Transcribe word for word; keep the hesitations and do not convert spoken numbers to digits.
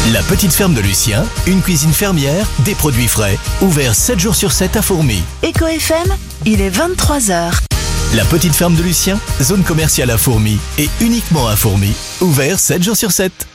La petite ferme de Lucien, une cuisine fermière, des produits frais, ouvert sept jours sur sept à Fourmies. Eco F M, il est vingt-trois heures. La petite ferme de Lucien, zone commerciale à Fourmies et uniquement à Fourmies, ouvert sept jours sur sept.